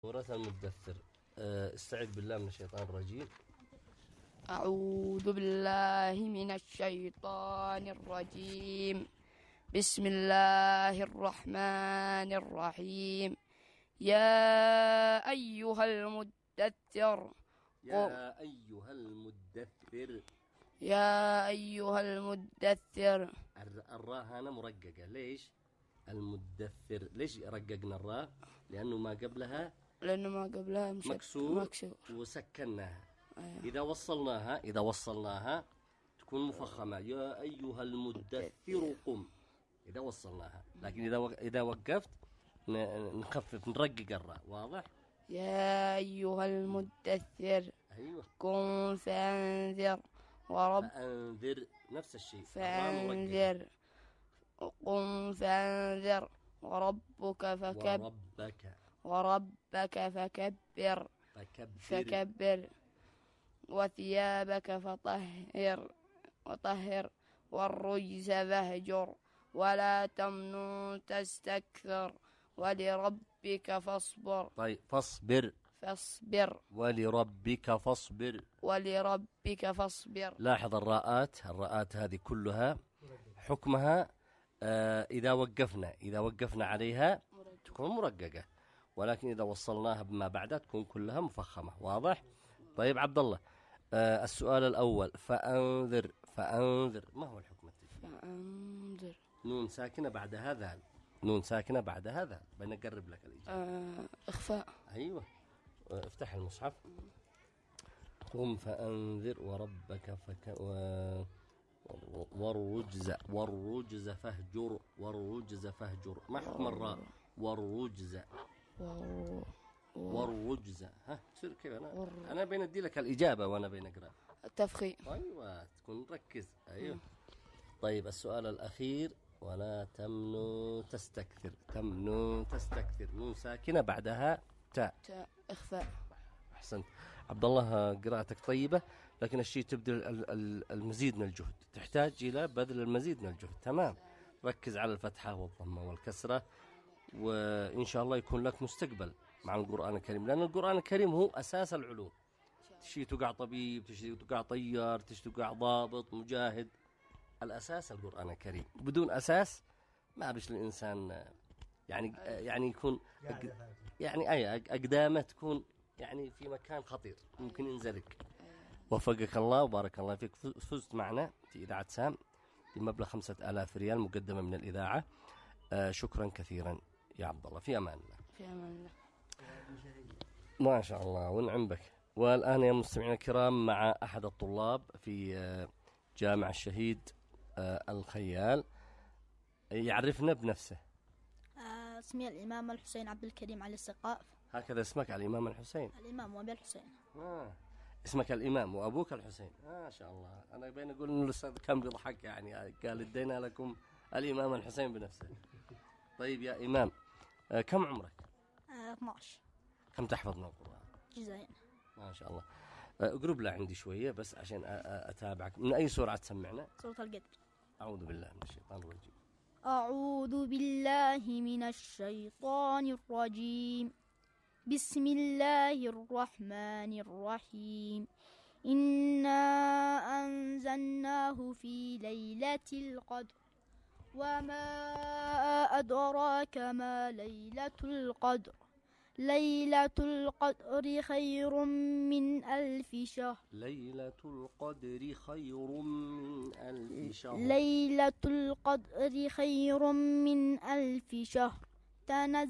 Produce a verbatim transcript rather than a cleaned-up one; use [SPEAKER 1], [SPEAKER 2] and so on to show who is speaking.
[SPEAKER 1] سورة المدثر. استعذ بالله من الشيطان الرجيم.
[SPEAKER 2] أعوذ بالله من الشيطان الرجيم. بسم الله الرحمن الرحيم. يا أيها المدثر
[SPEAKER 1] يا أيها المدثر
[SPEAKER 2] يا أيها المدثر
[SPEAKER 1] الراء هنا مرققة. ليش المدثر؟ ليش رققنا الراء؟ لأنه ما قبلها
[SPEAKER 2] لأنه ما قبلها
[SPEAKER 1] مكسور,
[SPEAKER 2] مكسور
[SPEAKER 1] وسكناها.
[SPEAKER 2] أيوة.
[SPEAKER 1] إذا وصلناها إذا وصلناها تكون مفخمة. يا أيها المدثر قم إذا وصلناها. لكن إذا إذا وقفت نخفف نرقق الراء. واضح؟
[SPEAKER 2] يا أيها المدثر
[SPEAKER 1] أيوة.
[SPEAKER 2] قم فأنذر ورب
[SPEAKER 1] فأنذر نفس الشيء.
[SPEAKER 2] فأنذر قم فأنذر وربك فكبر
[SPEAKER 1] وربك
[SPEAKER 2] وربك فكبر
[SPEAKER 1] فكبر
[SPEAKER 2] فكبر وثيابك فطهر وطهر والرجز فاهجر ولا تمنن تستكثر ولربك فاصبر.
[SPEAKER 1] طيب فاصبر
[SPEAKER 2] فاصبر
[SPEAKER 1] ولربك فاصبر
[SPEAKER 2] ولربك فاصبر.
[SPEAKER 1] لاحظ الراءات الراءات هذه كلها حكمها آه إذا وقفنا إذا وقفنا عليها تكون مرققة، ولكن إذا وصلناها بما بعدها تكون كلها مفخمة. واضح؟ طيب عبد الله، آه السؤال الأول فأنذر. فأنذر ما هو الحكم التجريبي؟
[SPEAKER 2] فأنذر
[SPEAKER 1] نون ساكنة بعدها ذال. نون ساكنة بعدها ذال. بنقرب لك الإجابة.
[SPEAKER 2] آه إخفاء.
[SPEAKER 1] أيوة. افتح المصحف. قم فأنذر وربك فك و... والرجز والرجز فاهجر والرجز فاهجر. ما حكم الراء؟ والرجز والرجز. ها تصير كيف؟ أنا أنا بين أدي لك الإجابة وأنا بين أقرأ.
[SPEAKER 2] التفخيم.
[SPEAKER 1] أيوة تكون ركز. أيوة. طيب السؤال الأخير ولا تمنو تستكثر. تمنو تستكثر نون ساكنة بعدها تاء.
[SPEAKER 2] تاء إخفاء.
[SPEAKER 1] أحسنت عبد الله، قراءتك طيبة، لكن الشيء تبذل المزيد من الجهد. تحتاج إلى بذل المزيد من الجهد. تمام. ركز على الفتحة والضمة والكسرة، وإن شاء الله يكون لك مستقبل مع القرآن الكريم، لأن القرآن الكريم هو أساس العلوم. تشي تقع طبيب، تشي تقع طيار، تشي تقع ضابط مجاهد. الأساس القرآن الكريم. بدون أساس ما بش الإنسان يعني يعني يكون يعني أي أقدامه تكون يعني في مكان خطير ممكن ينزلك. وفقك الله وبارك الله فيك. فزت معنا في إذاعة سام بمبلغ خمسة آلاف ريال مقدمة من الإذاعة. آه شكرا كثيرا يا عبد الله. في أمان الله.
[SPEAKER 2] في أمان الله.
[SPEAKER 1] ما شاء الله ونعم بك. والآن يا مستمعينا الكرام مع أحد الطلاب في آه جامع الشهيد آه الخيال. يعرفنا بنفسه.
[SPEAKER 3] آه اسمي الإمام الحسين عبد الكريم علي السقاف.
[SPEAKER 1] هكذا اسمك الإمام الحسين؟
[SPEAKER 3] الإمام وأبي الحسين.
[SPEAKER 1] آه. اسمك الإمام وأبوك الحسين. ما آه شاء الله. أنا بين أقول إنه الأستاذ كان بيضحك يعني قال ادينا لكم الإمام الحسين بنفسه. طيب يا إمام، آه كم عمرك؟
[SPEAKER 3] آه اثنا عشر.
[SPEAKER 1] كم تحفظ من القرآن؟
[SPEAKER 3] جزئين.
[SPEAKER 1] ما شاء الله. آه اقرب له عندي شوية بس عشان أتابعك. من أي سورة تسمعنا؟
[SPEAKER 3] سورة القدر.
[SPEAKER 1] أعوذ بالله من الشيطان الرجيم.
[SPEAKER 3] أعوذ بالله من الشيطان الرجيم. بسم الله الرحمن الرحيم. إنا أنزلناه في ليلة القدر وما أدراك ما ليلة القدر. ليلة القدر خير من ألف شهر.
[SPEAKER 1] ليلة القدر خير من ألف شهر.
[SPEAKER 3] ليلة القدر خير من ألف شهر. تنزل